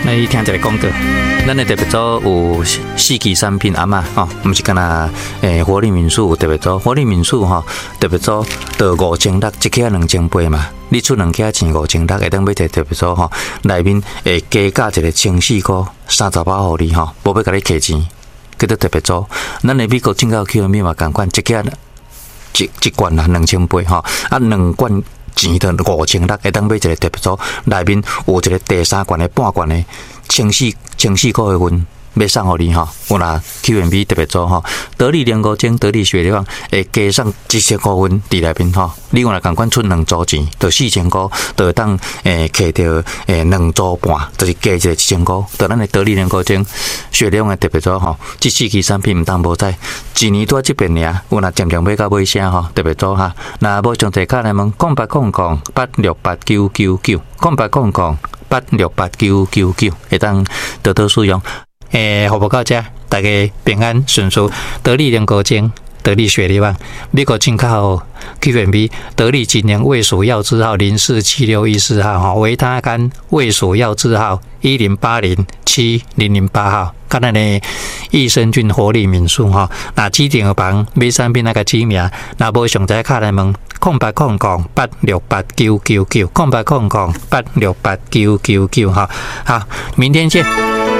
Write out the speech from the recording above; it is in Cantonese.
来听一个广告。咱的特别组有四季产品阿嬷吼，毋是干那活力民宿有特别组，活力民宿吼特别组到5600，一克2800嘛。你出2克钱5600，会当买一特别组吼，内面会加价一个清洗锅30包互你吼，无要甲你客钱，叫做特别组。咱的美国进口口面嘛共款，一克一罐啦2800吼，啊2罐。钱的5600，会当买一个特别组，内面有一个第3罐的半罐的清洗膏的粉，要送互你吼。有啦 Q&B 特别组吼，得力莲菇精、得力雪莲会加上1000股份伫内面吼。你若共款出2组钱，就4000股，就会当摕到2组半，就是加一个1000股。就咱的得力莲菇精、雪莲的特别组吼，这4期产品毋当无在，一年多这边尔，有若渐渐买到尾声吼，特别组哈。若无上题卡来问，0800-8689999，0800-8689999，会当多多使用。服务到这，大家平安顺遂。得力莲菇精、得力雪梨湾，美国进口 Q&B 得力锦年卫署药字号047614号哈，维他甘卫署药字号108070008号。看咱的益生菌活力民宿哈，那指定的房买产品那个指名，那无上在卡来问0800-8689999，0800-8689999哈。好，明天见。